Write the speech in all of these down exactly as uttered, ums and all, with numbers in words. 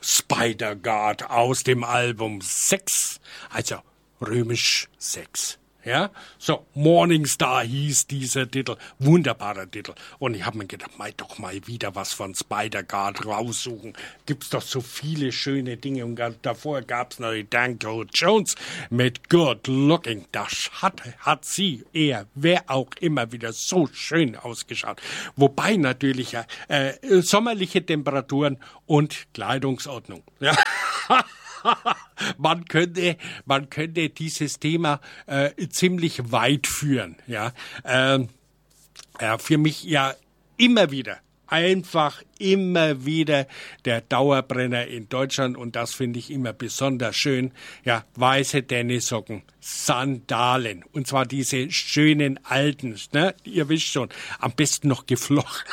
Spider-God aus dem Album sechs, also römisch sechs. Ja, so, Morningstar hieß dieser Titel, wunderbarer Titel. Und ich habe mir gedacht, mal doch mal wieder was von Spider-God raussuchen. Gibt's doch so viele schöne Dinge. Und davor gab's noch die Danko Jones mit Good Looking. Das hat, hat sie, er, wer auch immer, wieder so schön ausgeschaut. Wobei natürlich äh, sommerliche Temperaturen und Kleidungsordnung. Ja. Man könnte, man könnte dieses Thema äh, ziemlich weit führen. Ja, ähm, ja, für mich ja immer wieder, einfach immer wieder der Dauerbrenner in Deutschland und das finde ich immer besonders schön. Ja, weiße Tennissocken, Sandalen und zwar diese schönen alten, ne? Ihr wisst schon, am besten noch geflochten.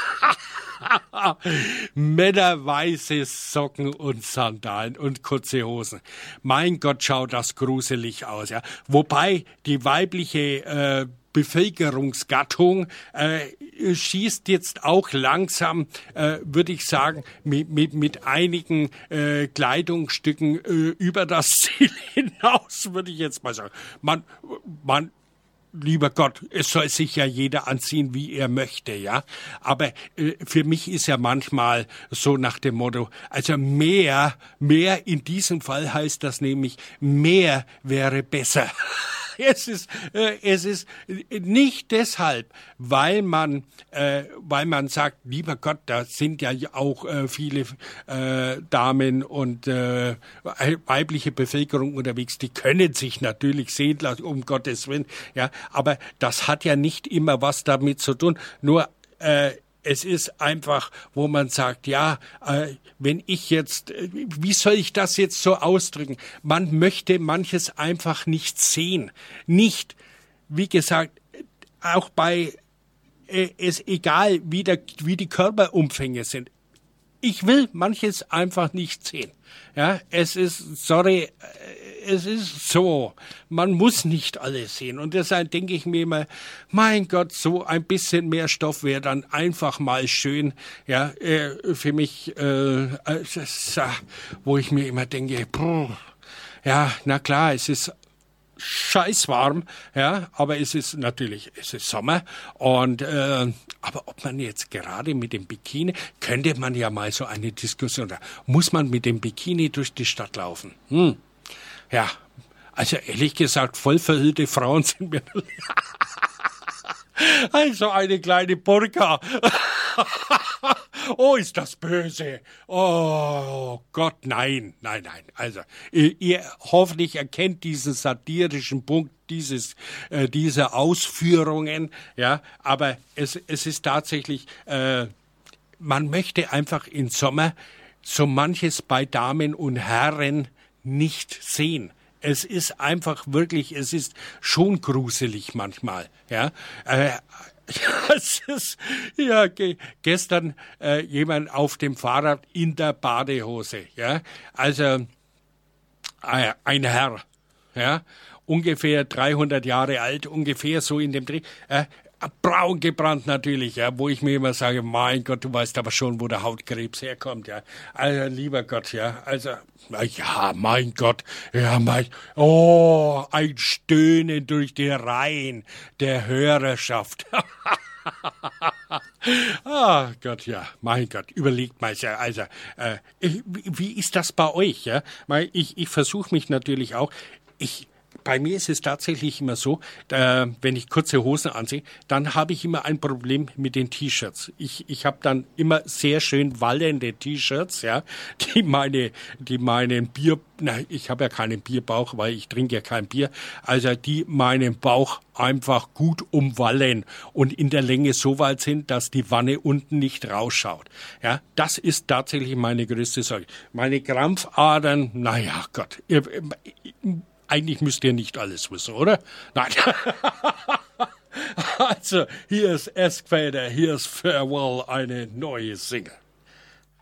Männer, weiße Socken und Sandalen und kurze Hosen. Mein Gott, schaut das gruselig aus, ja. Wobei die weibliche äh, Bevölkerungsgattung äh, schießt jetzt auch langsam, äh, würde ich sagen, mit, mit, mit einigen äh, Kleidungsstücken äh, über das Ziel hinaus, würde ich jetzt mal sagen. Man, man Lieber Gott, es soll sich ja jeder anziehen, wie er möchte, ja. Aber äh, für mich ist ja manchmal so nach dem Motto, also mehr, mehr in diesem Fall heißt das nämlich, mehr wäre besser. Es ist, äh, es ist nicht deshalb, weil man, äh, weil man sagt, lieber Gott, da sind ja auch äh, viele äh, Damen und äh, weibliche Bevölkerung unterwegs, die können sich natürlich sehen lassen, um Gottes Willen, ja. Aber das hat ja nicht immer was damit zu tun. Nur äh, es ist einfach, wo man sagt, ja, äh, wenn ich jetzt, äh, wie soll ich das jetzt so ausdrücken? Man möchte manches einfach nicht sehen. Nicht, wie gesagt, auch bei, äh, es egal, wie, der, wie die Körperumfänge sind. Ich will manches einfach nicht sehen. Ja, es ist, sorry, es ist so. Man muss nicht alles sehen. Und deshalb denke ich mir immer, mein Gott, so ein bisschen mehr Stoff wäre dann einfach mal schön. Ja, äh, für mich, äh, das, wo ich mir immer denke, puh, ja, na klar, es ist scheißwarm, ja, aber es ist natürlich, es ist Sommer und äh, aber ob man jetzt gerade mit dem Bikini, könnte man ja mal so eine Diskussion, da muss man mit dem Bikini durch die Stadt laufen? Hm. Ja, also ehrlich gesagt, voll verhüllte Frauen sind mir also eine kleine Burka. Oh, ist das böse. Oh Gott, nein, nein, nein. Also, ihr, ihr hoffentlich erkennt diesen satirischen Punkt, dieses, äh, diese Ausführungen, ja. Aber es, es ist tatsächlich, äh, man möchte einfach im Sommer so manches bei Damen und Herren nicht sehen. Es ist einfach wirklich, es ist schon gruselig manchmal, ja. Äh, es ist, ja, ge- gestern äh, jemand auf dem Fahrrad in der Badehose, ja. Also äh, ein Herr, ja, ungefähr dreihundert Jahre alt, ungefähr so in dem Dreh. Äh, braun gebrannt natürlich, ja, wo ich mir immer sage, mein Gott, du weißt aber schon, wo der Hautkrebs herkommt, ja. Also, lieber Gott, ja, also, ja, mein Gott, ja, mein, oh, ein Stöhnen durch die Reihen der Hörerschaft. Ah, Gott, ja, mein Gott, überlegt mal, also, äh, ich, wie ist das bei euch, ja? Ich, ich versuche mich natürlich auch, ich, bei mir ist es tatsächlich immer so, äh, wenn ich kurze Hosen ansehe, dann habe ich immer ein Problem mit den T-Shirts. Ich, ich habe dann immer sehr schön wallende T-Shirts, ja, die meine, die meinen Bier, na, ich habe ja keinen Bierbauch, weil ich trinke ja kein Bier, also die meinen Bauch einfach gut umwallen und in der Länge so weit sind, dass die Wanne unten nicht rausschaut. Ja, das ist tatsächlich meine größte Sorge. Meine Krampfadern, naja, Gott, ihr, eigentlich müsst ihr nicht alles wissen, oder? Nein. Also, hier ist Askfader, hier ist Farewell, eine neue Single.